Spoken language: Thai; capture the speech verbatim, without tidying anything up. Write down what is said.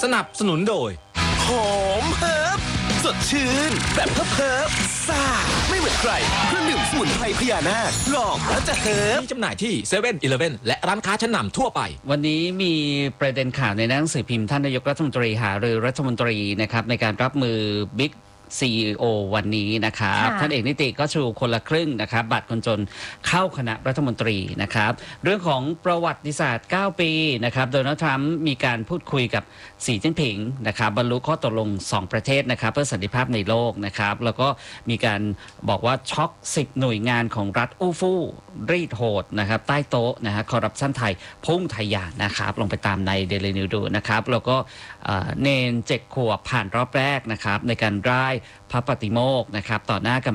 สนับสนุนโดยหอมเฮิร์บสดชื่นแบบเฮิร์บเฮิร์บซ่าไม่เหมือนใครเครื่องดื่มสมุนไพรพญานาคลองแล้วจะเฮิร์บมีจำหน่ายที่เซเว่นอีเลฟเว่นและร้านค้าชั้นนำทั่วไปวันนี้มีประเด็นข่าวในหนังสือพิมพ์ท่านนายกรัฐมนตรีหารือรัฐมนตรีนะครับในการรับมือบิ๊กซี อี โอ วันนี้นะครับท่านเอกนิติก็ชูคนละครึ่งนะครับบัตรคนจนเข้าคณะรัฐมนตรีนะครับเรื่องของประวัติศาสตร์เก้าปีนะครับโดนัลด์ทรัมป์มีการพูดคุยกับสีจิ้นผิงนะครับบรรลุข้อตกลงสองประเทศนะครับเพื่อสันติภาพในโลกนะครับแล้วก็มีการบอกว่าช็อกสิบหน่วยงานของรัฐอู้ฟู่รีดโหดนะครับใต้โต๊ะนะฮะคอร์รัปชันไทยพุ่งทะยานนะครับลงไปตามในเดลินิวดูนะครับแล้วก็เนนเจ็ดขวบผ่านรอบแรกนะครับในการร่ายพระปฏิโมกข์นะครับต่อหน้ากรรม